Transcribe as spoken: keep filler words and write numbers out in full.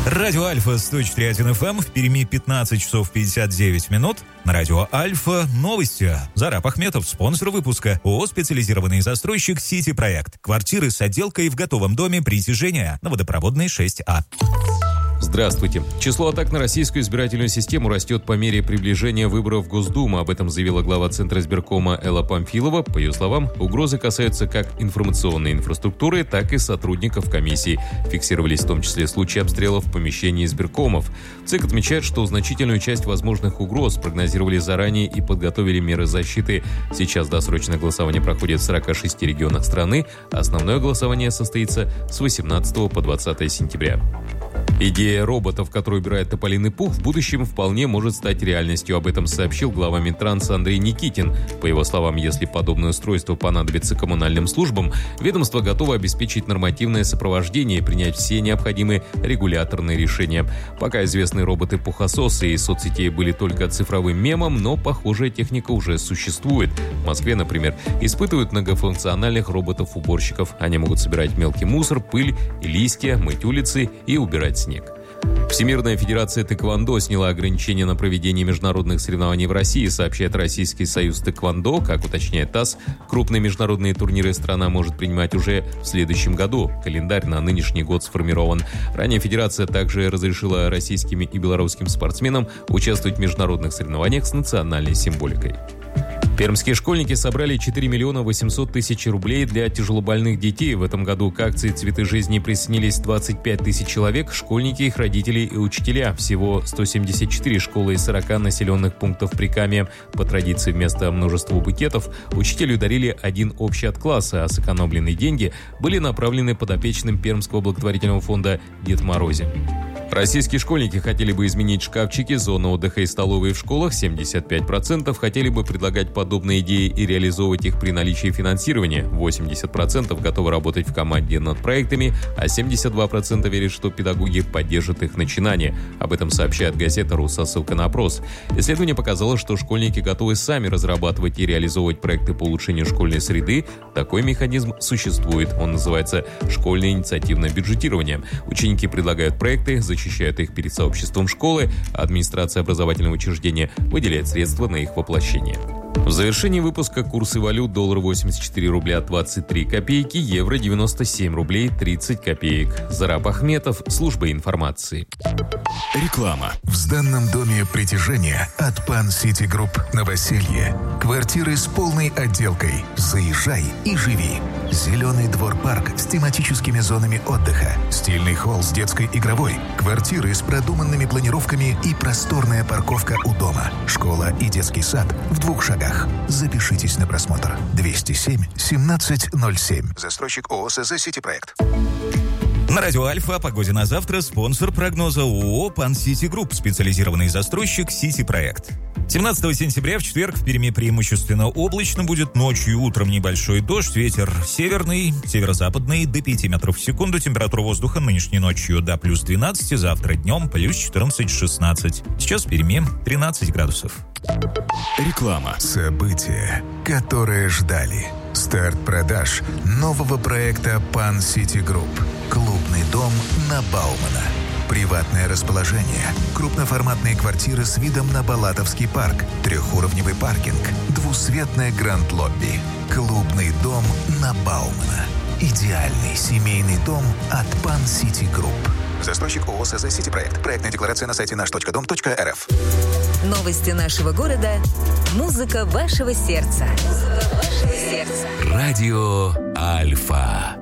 Радио Альфа сто четыре точка один эф эм, в Перми пятнадцать часов пятьдесят девять минут. На Радио Альфа новости. Зараб Ахметов, спонсор выпуска. ООО «Специализированный застройщик Сити Проект». Квартиры с отделкой в готовом доме притяжения на Водопроводной шесть А. Здравствуйте. Число атак на российскую избирательную систему растет по мере приближения выборов в Госдуму. Об этом заявила глава Центра избиркома Элла Памфилова. По ее словам, угрозы касаются как информационной инфраструктуры, так и сотрудников комиссии. Фиксировались в том числе случаи обстрелов помещений избиркомов. ЦИК отмечает, что значительную часть возможных угроз прогнозировали заранее и подготовили меры защиты. Сейчас досрочное голосование проходит в сорока шести регионах страны. Основное голосование состоится с восемнадцатого по двадцатое сентября. Идея роботов, который убирает тополиный пух, в будущем вполне может стать реальностью. Об этом сообщил глава Минтранса Андрей Никитин. По его словам, если подобное устройство понадобится коммунальным службам, ведомство готово обеспечить нормативное сопровождение и принять все необходимые регуляторные решения. Пока известные роботы-пухососы из соцсетей были только цифровым мемом, но похожая техника уже существует. В Москве, например, испытывают многофункциональных роботов-уборщиков. Они могут собирать мелкий мусор, пыль и листья, мыть улицы и убирать снег. Всемирная федерация тэквондо сняла ограничения на проведение международных соревнований в России, сообщает Российский союз тэквондо. Как уточняет ТАСС, крупные международные турниры страна может принимать уже в следующем году. Календарь на нынешний год сформирован. Ранее федерация также разрешила российским и белорусским спортсменам участвовать в международных соревнованиях с национальной символикой. Пермские школьники собрали четыре миллиона восемьсот тысяч рублей для тяжелобольных детей. В этом году к акции «Цветы жизни» присоединились двадцать пять тысяч человек, школьники, их родители и учителя. Всего сто семьдесят четыре школы из сорока населенных пунктов Прикамья. По традиции вместо множества букетов учителю дарили один общий от класса, а сэкономленные деньги были направлены подопечным Пермского благотворительного фонда «Дед Морозе». Российские школьники хотели бы изменить шкафчики, зоны отдыха и столовые в школах. семьдесят пять процентов хотели бы предлагать подобные идеи и реализовывать их при наличии финансирования. восемьдесят процентов готовы работать в команде над проектами, а семьдесят два процента верят, что педагоги поддержат их начинания. Об этом сообщает газета «РУ» со ссылкой на опрос. Исследование показало, что школьники готовы сами разрабатывать и реализовывать проекты по улучшению школьной среды. Такой механизм существует. Он называется «школьное инициативное бюджетирование». Ученики предлагают проекты, защищают их перед сообществом школы, а администрация образовательного учреждения выделяет средства на их воплощение. В завершении выпуска курсы валют: доллар восемьдесят четыре рубля двадцать три копейки, евро девяносто семь рублей тридцать копеек. Зараб Ахметов, служба информации. Реклама. В сданном доме притяжения от Пан Сити Групп новоселье. Квартиры с полной отделкой. Заезжай и живи. Зеленый двор-парк с тематическими зонами отдыха. Стильный холл с детской игровой. Квартиры с продуманными планировками и просторная парковка у дома. Школа и детский сад в двух шагах. Запишитесь на просмотр. двести семь семнадцать ноль семь. Застройщик ООО СЗ «Сити Проект». На Радио Альфа о погоде на завтра спонсор прогноза ООО «Пан Сити Групп», специализированный застройщик «Сити Проект». семнадцатого сентября в четверг в Перми преимущественно облачно будет, ночью и утром небольшой дождь, ветер северный, северо-западный до пяти метров в секунду, температура воздуха нынешней ночью до плюс двенадцати, завтра днем плюс четырнадцать-шестнадцать. Сейчас в Перми тринадцать градусов. Реклама. События, которые ждали. Старт продаж нового проекта Пан Сити Групп. Клубный дом на Баумана. Приватное расположение, крупноформатные квартиры с видом на Балатовский парк, трехуровневый паркинг, двусветное гранд-лобби. Клубный дом на Баумана. Идеальный семейный дом от Пан Сити Групп. Застройщик ООО СЗ «Сити Проект». Проектная декларация на сайте наш точка дом точка эр эф. Новости нашего города. Музыка вашего сердца. Музыка вашего сердца. Радио Альфа.